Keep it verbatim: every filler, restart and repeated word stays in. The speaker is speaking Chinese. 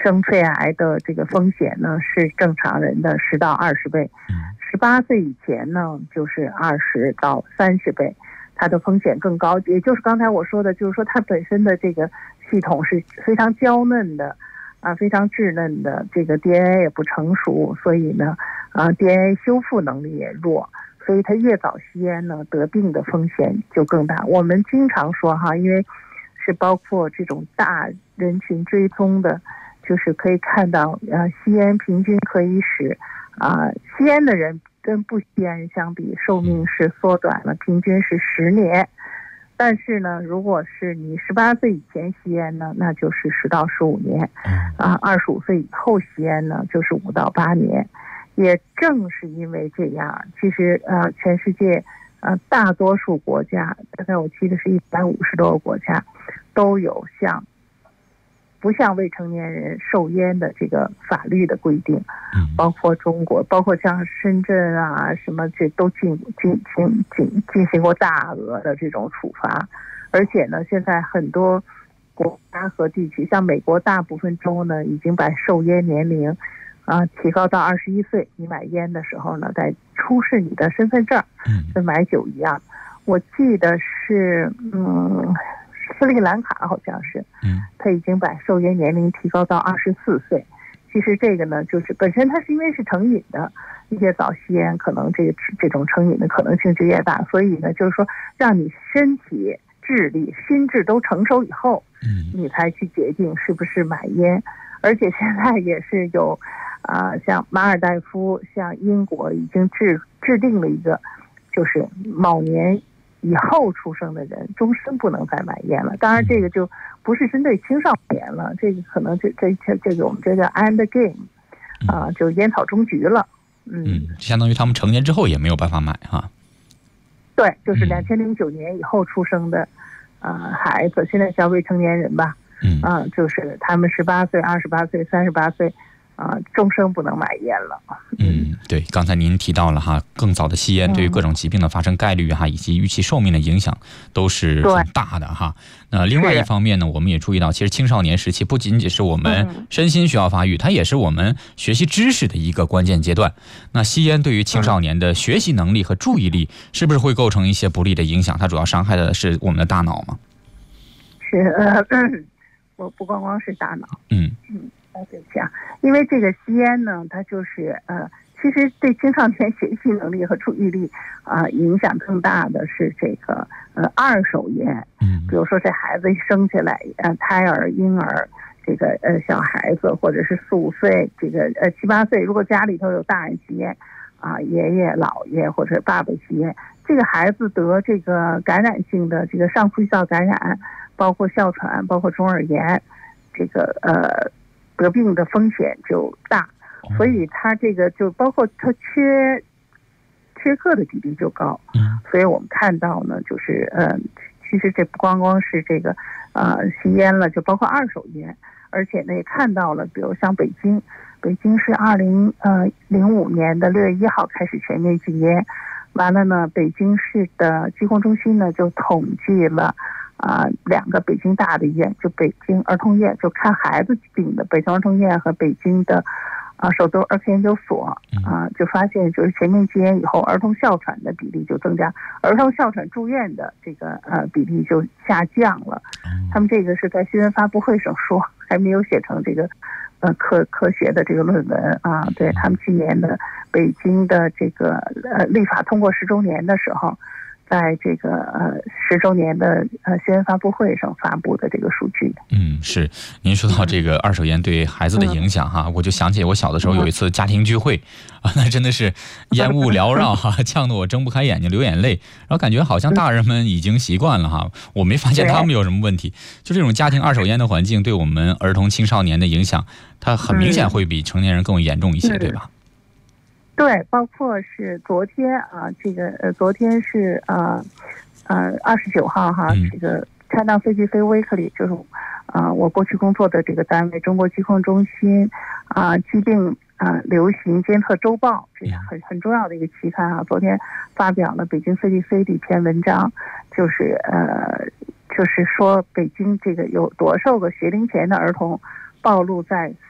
生肺癌的这个风险呢是正常人的十到二十倍，十八岁以前呢就是二十到三十倍，它的风险更高。也就是刚才我说的，就是说它本身的这个系统是非常娇嫩的啊，非常稚嫩的，这个 D N A 也不成熟，所以呢啊 D N A 修复能力也弱，所以它越早吸烟呢，得病的风险就更大。我们经常说哈，因为是包括这种大人群追踪的，就是可以看到，呃，吸烟平均可以使啊、呃，吸烟的人跟不吸烟人相比，寿命是缩短了，平均是十年。但是呢，如果是你十八岁以前吸烟呢，那就是十到十五年，啊，二十五岁以后吸烟呢，就是五到八年。也正是因为这样，其实呃，全世界呃大多数国家，大概我记得是一百五十多个国家，都有像不向未成年人售烟的这个法律的规定，包括中国，包括像深圳啊什么，这都进进进进进行过大额的这种处罚。而且呢，现在很多国家和地区，像美国大部分州呢，已经把售烟年龄啊，提高到二十一岁，你买烟的时候呢，再出示你的身份证，跟买酒一样。我记得是，嗯，斯里兰卡好像是，嗯，他已经把售烟年龄提高到二十四岁。其实这个呢，就是本身它是因为是成瘾的，越早吸烟，可能这个这种成瘾的可能性就越大。所以呢，就是说，让你身体、智力、心智都成熟以后，嗯，你才去决定是不是买烟。而且现在也是有。啊、呃，像马尔代夫，像英国已经制制定了一个，就是某年以后出生的人终身不能再买烟了。当然，这个就不是针对青少年了，这个可能这这这这个我们这叫 end game， 啊、呃，就烟草终局了。嗯， 嗯，相当于他们成年之后也没有办法买哈。 对，就是两千零九年以后出生的，啊、呃，孩子现在叫未成年人吧。嗯，啊、呃，就是他们十八岁、二十八岁、三十八岁。啊，终生不能买烟了。 嗯，对，刚才您提到了哈，更早的吸烟对于各种疾病的发生概率哈，以及预期寿命的影响都是很大的哈。那另外一方面呢，我们也注意到，其实青少年时期不仅仅是我们身心需要发育，它也是我们学习知识的一个关键阶段。那吸烟对于青少年的学习能力和注意力，是不是会构成一些不利的影响？它主要伤害的是我们的大脑吗？ 是，呃，我不光光是大脑。嗯嗯。啊，对不起啊，因为这个吸烟呢，它就是呃，其实对青少年学习能力和注意力啊、呃、影响更大的是这个呃二手烟。嗯，比如说这孩子一生下来，呃，胎儿、婴儿，这个呃小孩子或者是四五岁，这个呃七八岁，如果家里头有大人吸烟啊、呃，爷爷、姥爷或者爸爸吸烟，这个孩子得这个感染性的这个上呼吸道感染，包括哮喘，包括中耳炎，这个呃。得病的风险就大，所以它这个就包括它缺缺课的比例就高。嗯，所以我们看到呢，就是呃，其实这不光光是这个呃吸烟了，就包括二手烟，而且呢也看到了，比如像北京，北京是二零呃零五年的六月一号开始全面禁烟，完了呢，北京市的疾控中心呢就统计了。啊、呃，两个北京大的医院，就北京儿童医院，就看孩子病的北京儿童医院和北京的啊、呃、首都儿科研究所啊、呃，就发现就是全面禁烟以后，儿童哮喘的比例就增加，儿童哮喘住院的这个呃比例就下降了。他们这个是在新闻发布会上说，还没有写成这个呃科科学的这个论文啊。对他们今年的北京的这个呃立法通过十周年的时候。在这个呃十周年的呃新闻发布会上发布的这个数据。 嗯，是。您说到这个二手烟对孩子的影响哈，嗯、我就想起我小的时候有一次家庭聚会、嗯、啊，那真的是烟雾缭绕哈，呛得我睁不开眼睛流眼泪，然后感觉好像大人们已经习惯了哈，我没发现他们有什么问题。就这种家庭二手烟的环境对我们儿童青少年的影响，它很明显会比成年人更严重一些，嗯、对吧？ 对，包括是昨天啊，这个呃，昨天是呃呃二十九号哈，嗯、这个 China C D C Weekly 就是啊、呃，我过去工作的这个单位中国疾控中心啊、呃、疾病啊、呃、流行监测周报，这是很很重要的一个期刊啊。昨天发表了北京 C D C 的一篇文章，就是呃就是说北京这个有多少个学龄前的儿童暴露在